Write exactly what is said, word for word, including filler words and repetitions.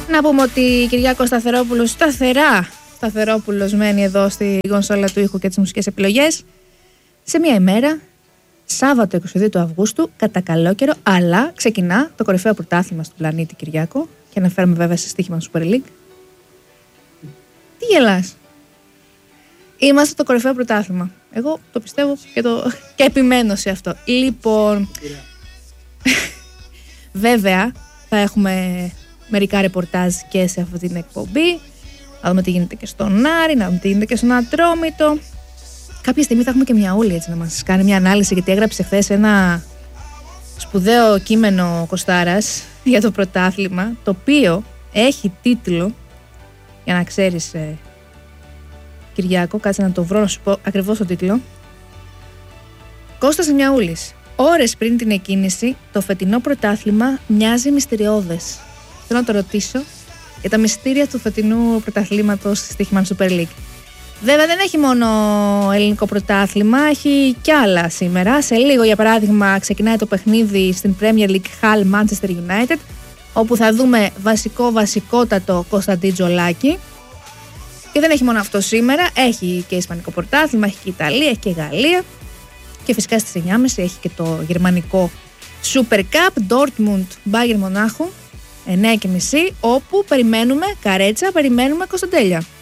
Να πούμε ότι Κυριάκο Σταθερόπουλος, σταθερά Σταθερόπουλος μένει εδώ στη κονσόλα του ήχου και τις μουσικές επιλογές. Σε μια ημέρα, Σάββατο είκοσι δύο του Αυγούστου, κατά καλό καιρό, αλλά ξεκινά το κορυφαίο πρωτάθλημα στον πλανήτη, Κυριάκο. Και αναφέρομαι βέβαια σε στοίχημα Super League. Τι γελάς? Είμαστε το κορυφαίο πρωτάθλημα. Εγώ το πιστεύω και, το... και επιμένω σε αυτό. Λοιπόν, βέβαια θα έχουμε μερικά ρεπορτάζ και σε αυτή την εκπομπή. Να δούμε τι γίνεται και στον Άρη, να δούμε τι γίνεται και στον Ατρόμητο. Κάποια στιγμή θα έχουμε και μια Ούλη έτσι να μας κάνει μια ανάλυση, γιατί έγραψε χθες ένα σπουδαίο κείμενο Κωστάρας για το πρωτάθλημα, το οποίο έχει τίτλο, για να ξέρεις ε, Κυριάκο, κάτσε να το βρω να σου πω ακριβώς το τίτλο. Κώστας Μιαούλης. Ώρες πριν την εκκίνηση, το φετινό πρωτάθλημα μοιάζει μυστηριώδες. Θέλω να το ρωτήσω για τα μυστήρια του φετινού πρωταθλήματος στη Στοίχημαν Super League. Βέβαια δεν έχει μόνο ελληνικό πρωτάθλημα, έχει κι άλλα σήμερα. Σε λίγο, για παράδειγμα, ξεκινάει το παιχνίδι στην Premier League Hull Manchester United, όπου θα δούμε βασικό βασικότατο Κωνσταντίν Τζολάκη. Και δεν έχει μόνο αυτό σήμερα, έχει και ισπανικό πρωτάθλημα, έχει και Ιταλία, έχει και Γαλλία. Και φυσικά στις εννιά και μισή έχει και το γερμανικό Super Cup, Dortmund Bayern Μονάχου, εννιά και μισή, όπου περιμένουμε καρέτσα, περιμένουμε Κωνσταντέλια.